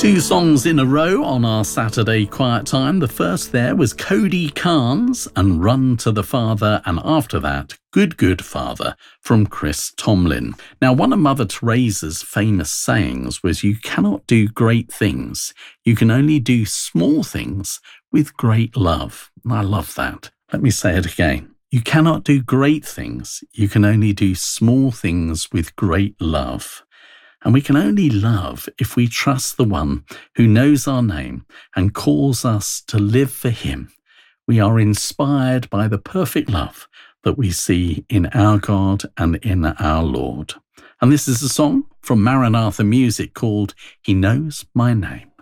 Two songs in a row on our Saturday Quiet Time. The first there was Cody Carnes and Run to the Father, and after that, Good Good Father from Chris Tomlin. Now, one of Mother Teresa's famous sayings was, you cannot do great things. You can only do small things with great love. And I love that. Let me say it again. You cannot do great things. You can only do small things with great love. And we can only love if we trust the one who knows our name and calls us to live for him. We are inspired by the perfect love that we see in our God and in our Lord. And this is a song from Maranatha Music called He Knows My Name.